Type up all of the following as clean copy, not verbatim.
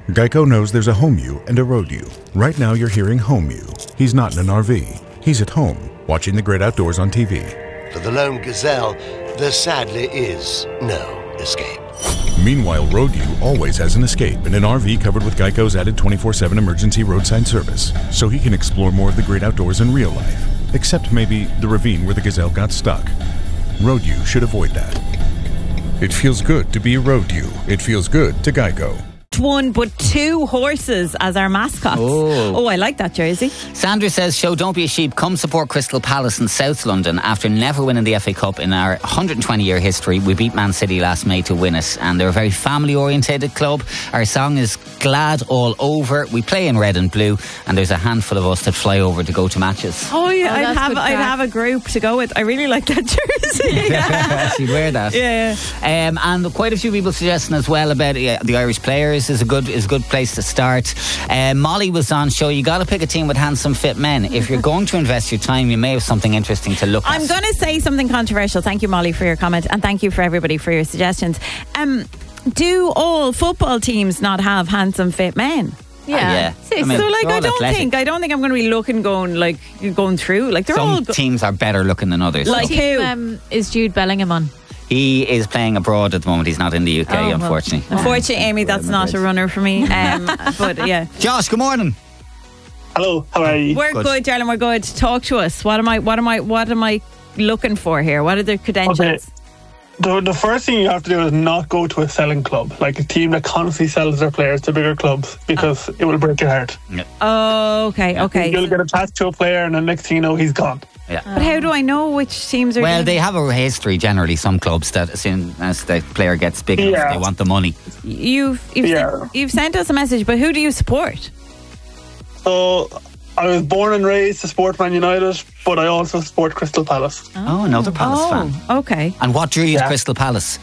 Geico knows there's a home you and a road you. Right now you're hearing home you. He's not in an RV. He's at home, watching the great outdoors on TV. For the lone gazelle, there sadly is no escape. Meanwhile, road you always has an escape in an RV covered with Geico's added 24/7 emergency roadside service, so he can explore more of the great outdoors in real life. Except maybe the ravine where the gazelle got stuck. Road you should avoid that. It feels good to be a road you. It feels good to Geico. One but two horses as our mascots. Oh, I like that jersey. Sandra says, show Don't Be a Sheep, come support Crystal Palace in South London. After never winning the FA Cup in our 120-year history, we beat Man City last May to win it, and they're a very family-orientated club. Our song is Glad All Over. We play in red and blue, and there's a handful of us that fly over to go to matches. Oh yeah, I'd have a group to go with. I really like that jersey. You'd wear that. Yeah. And quite a few people suggesting as well about the Irish players is a good place to start. Molly was on show. You got to pick a team with handsome, fit men. If you're going to invest your time, you may have something interesting to look at. I'm going to say something controversial. Thank you, Molly, for your comment, and thank you for everybody for your suggestions. Do all football teams not have handsome, fit men? Yeah. I mean, so I don't think I'm going to be going through. Like, they're some teams are better looking than others. Like who is Jude Bellingham on? He is playing abroad at the moment. He's not in the UK, unfortunately. Unfortunately, Amy, that's not a runner for me. But yeah. Josh, good morning. Hello, how are you? We're good, darling. We're good. Talk to us. What am I looking for here? What are the credentials? Okay. The first thing you have to do is not go to a selling club, like a team that constantly sells their players to bigger clubs, because it will break your heart. Yeah. Oh, okay. You'll get attached to a player, and the next thing you know, he's gone. Yeah. But how do I know which teams are? Well, they have a history generally. Some clubs that as soon as the player gets big enough, they want the money. You've sent us a message, but who do you support? So I was born and raised to support Man United, but I also support Crystal Palace. Oh, another Palace fan. Okay. And what drew you to Crystal Palace?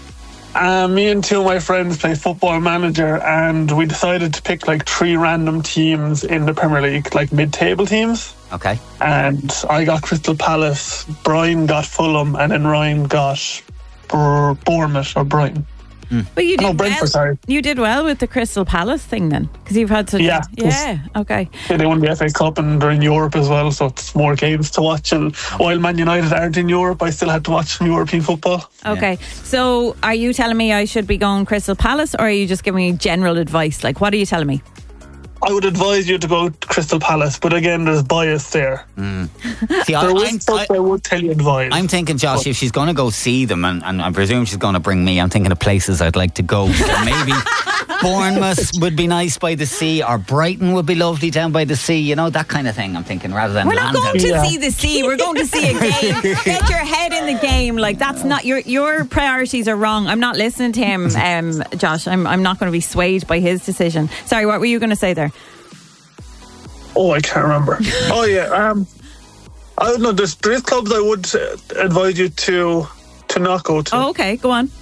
Me and two of my friends play Football Manager, and we decided to pick like 3 random teams in the Premier League, like mid-table teams. Okay. And I got Crystal Palace, Brian got Fulham, and then Ryan got Bournemouth or Brighton. But you did Brentford, sorry. You did well with the Crystal Palace thing then, because you've had such okay. Yeah, they won the FA Cup and they're in Europe as well, so it's more games to watch. And while Man United aren't in Europe, I still had to watch some European football. Okay, so are you telling me I should be going Crystal Palace, or are you just giving me general advice? Like, what are you telling me? I would advise you to go to Crystal Palace, but again, there's bias there. See, I would tell you advice. I'm thinking, Josh, if she's going to go see them, and I presume she's going to bring me, I'm thinking of places I'd like to go. So maybe Bournemouth would be nice by the sea, or Brighton would be lovely down by the sea, that kind of thing. I'm thinking, rather than we're not going to see the sea, we're going to see a game. Get your head in the game. Like, that's not your priorities are wrong. I'm not listening to him, Josh. I'm not going to be swayed by his decision. Sorry, what were you going to say there? Oh, I can't remember. Oh yeah, I don't know. There's clubs I would advise you to not go to. Oh, okay, go on.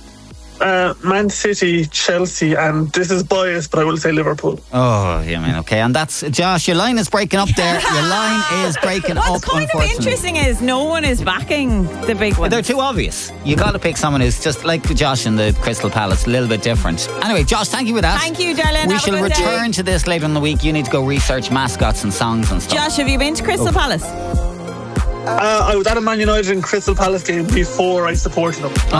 Man City, Chelsea, and this is biased, but I will say Liverpool. Oh, yeah, man, okay. And that's, Josh, your line is breaking up there. Your line is breaking up, What's kind of interesting is no one is backing the big ones. They're too obvious. You got to pick someone who's just like Josh in the Crystal Palace, a little bit different. Anyway, Josh, thank you for that. Thank you, darling. We shall return to this later in the week. You need to go research mascots and songs and stuff. Josh, have you been to Crystal Palace? I was at a Man United and Crystal Palace game before I supported them.